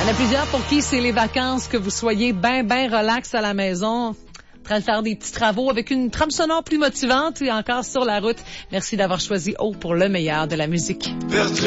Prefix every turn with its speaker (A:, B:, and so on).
A: Il y en a plusieurs pour qui c'est les vacances, que vous soyez ben relax à la maison, en train de faire des petits travaux avec une trame sonore plus motivante et encore sur la route. Merci d'avoir choisi O pour le meilleur de la musique.